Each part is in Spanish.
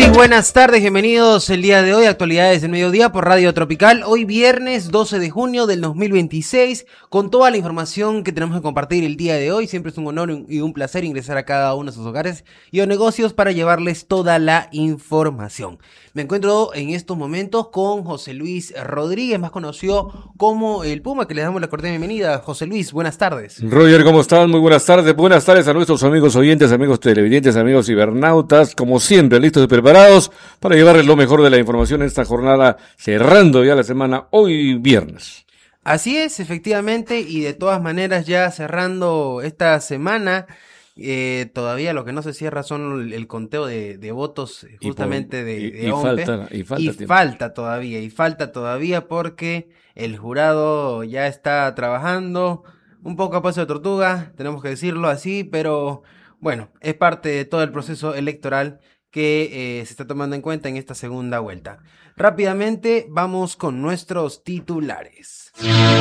buenas tardes, bienvenidos el día de hoy, actualidades del mediodía por Radio Tropical, hoy viernes 12 de junio del 2026, con toda la información que tenemos que compartir el día de hoy. Siempre es un honor y un placer ingresar a cada uno de sus hogares y o negocios para llevarles toda la información. Me encuentro en estos momentos con José Luis Rodríguez, más conocido como el Puma, que le damos la cordial bienvenida. José Luis, buenas tardes. Roger, ¿cómo están? Muy buenas tardes a nuestros amigos oyentes, amigos televidentes, amigos cibernautas, como siempre, listos y preparados para llevarles lo mejor de la información en esta jornada, cerrando ya la semana, hoy viernes. Así es, efectivamente, y de todas maneras ya cerrando esta semana, todavía lo que no se cierra son el conteo de votos justamente de OMPE, y falta todavía porque el jurado ya está trabajando un poco a paso de tortuga, tenemos que decirlo así, pero bueno, es parte de todo el proceso electoral que se está tomando en cuenta en esta segunda vuelta. Rápidamente vamos con nuestros titulares.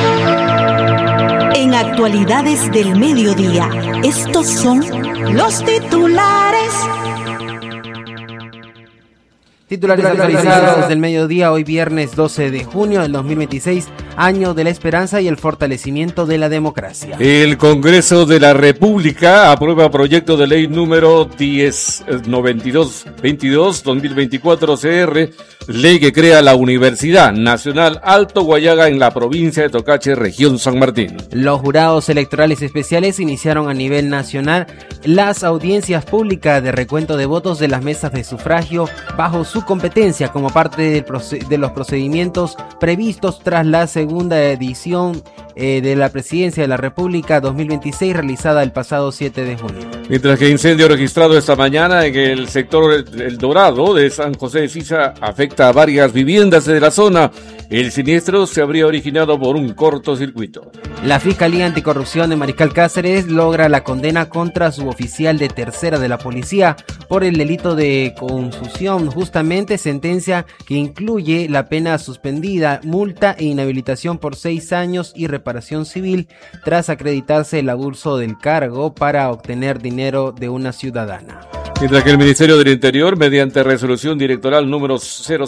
En actualidades del mediodía, estos son los titulares. Titulares actualizados del mediodía, hoy viernes 12 de junio del 2026, año de la esperanza y el fortalecimiento de la democracia. El Congreso de la República aprueba proyecto de ley número 1092-2024 CR, ley que crea la Universidad Nacional Alto Guayaga en la provincia de Tocache, región San Martín. Los jurados electorales especiales iniciaron a nivel nacional las audiencias públicas de recuento de votos de las mesas de sufragio bajo su competencia como parte de los procedimientos previstos tras la segunda edición de la Presidencia de la República 2026 realizada el pasado 7 de junio. Mientras que incendio registrado esta mañana en el sector El Dorado de San José de Sisa afecta a varias viviendas de la zona, el siniestro se habría originado por un cortocircuito. La Fiscalía Anticorrupción de Mariscal Cáceres logra la condena contra su oficial de tercera de la policía por el delito de confusión, justamente sentencia que incluye la pena suspendida, multa e inhabilitación por 6 años y reparación civil tras acreditarse el abuso del cargo para obtener dinero de una ciudadana. Mientras que el Ministerio del Interior, mediante resolución directoral número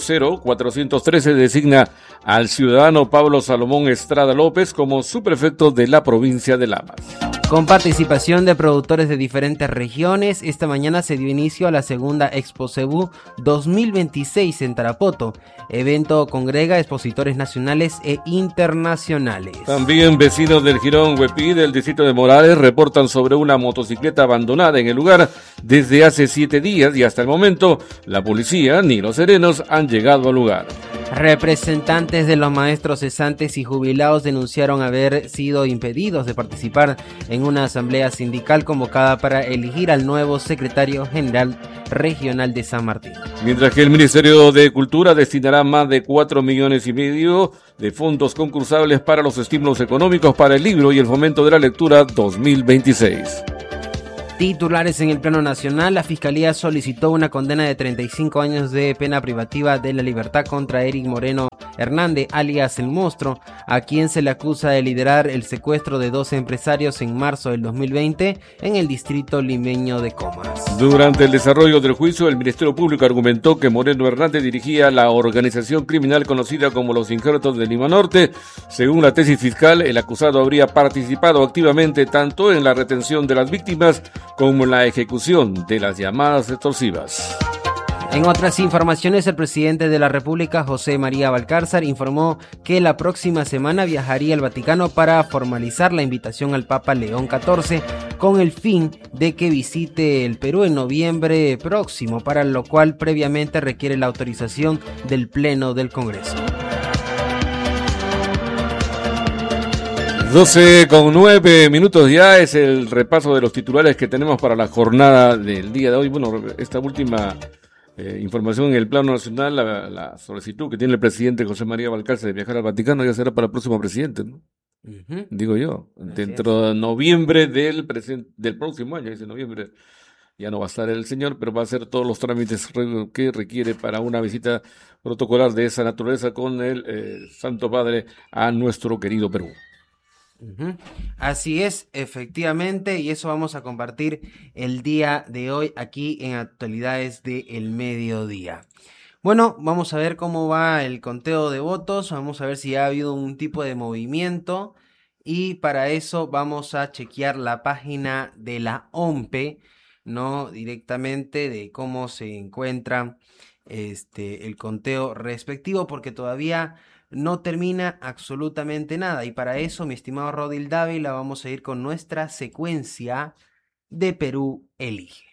00413, designa al ciudadano Pablo Salomón Estrada López como subprefecto de la provincia de Lamas. Con participación de productores de diferentes regiones, esta mañana se dio inicio a la segunda Expo Cebú 2026 en Tarapoto. Evento congrega expositores nacionales e internacionales. También vecinos del Jirón Huepí del distrito de Morales reportan sobre una motocicleta abandonada en el lugar desde hace 7 días y hasta el momento la policía ni los serenos han llegado al lugar. Representantes de los maestros cesantes y jubilados denunciaron haber sido impedidos de participar en una asamblea sindical convocada para elegir al nuevo secretario general regional de San Martín. Mientras que el Ministerio de Cultura destinará más de 4,5 millones de fondos concursables para los estímulos económicos para el libro y el fomento de la lectura 2026. Titulares en el plano nacional, la Fiscalía solicitó una condena de 35 años de pena privativa de la libertad contra Eric Moreno Hernández, alias El Monstruo, a quien se le acusa de liderar el secuestro de 12 empresarios en marzo del 2020 en el distrito limeño de Comas. Durante el desarrollo del juicio, el Ministerio Público argumentó que Moreno Hernández dirigía la organización criminal conocida como Los Injertos de Lima Norte. Según la tesis fiscal, el acusado habría participado activamente tanto en la retención de las víctimas como en la ejecución de las llamadas extorsivas. En otras informaciones, el presidente de la República, José María Valcárcel, informó que la próxima semana viajaría al Vaticano para formalizar la invitación al Papa León XIV con el fin de que visite el Perú en noviembre próximo, para lo cual previamente requiere la autorización del Pleno del Congreso. 12:09 ya es el repaso de los titulares que tenemos para la jornada del día de hoy. Bueno, esta última información en el plano nacional, la solicitud que tiene el presidente José María Valcárcel de viajar al Vaticano ya será para el próximo presidente, ¿no? Digo yo, dentro de noviembre del próximo año, dice noviembre, ya no va a estar el señor, pero va a hacer todos los trámites que requiere para una visita protocolar de esa naturaleza con el Santo Padre a nuestro querido Perú. Ujú. Así es, efectivamente, y eso vamos a compartir el día de hoy aquí en Actualidades del Mediodía. Bueno, vamos a ver cómo va el conteo de votos, vamos a ver si ha habido un tipo de movimiento y para eso vamos a chequear la página de la OMPE, ¿no? Directamente de cómo se encuentra el conteo respectivo, porque todavía no termina absolutamente nada. Y para eso, mi estimado Rodil Dávila, vamos a ir con nuestra secuencia de Perú Elige.